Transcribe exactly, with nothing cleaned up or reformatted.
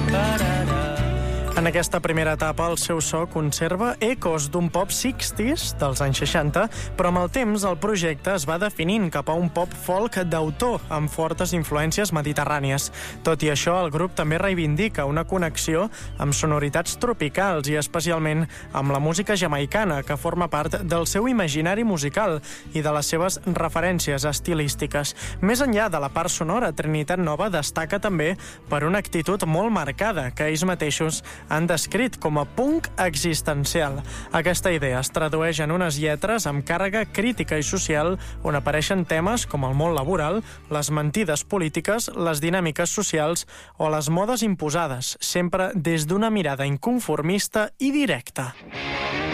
En aquesta primera etapa, el seu so conserva ecos d'un pop seixanta dels anys seixanta, però amb el temps el projecte es va definint cap a un pop folk d'autor, amb fortes influències mediterrànies. Tot i això, el grup també reivindica una connexió amb sonoritats tropicals i especialment amb la música jamaicana, que forma part del seu imaginari musical i de les seves referències estilístiques. Més enllà de la part sonora, Trinitat Nova destaca també per una actitud molt marcada, que ells mateixos han descrit com a punk existencial. Aquesta idea es tradueix en unes lletres amb càrrega crítica i social on apareixen temes com el món laboral, les mentides polítiques, les dinàmiques socials o les modes imposades, sempre des d'una mirada inconformista i directa.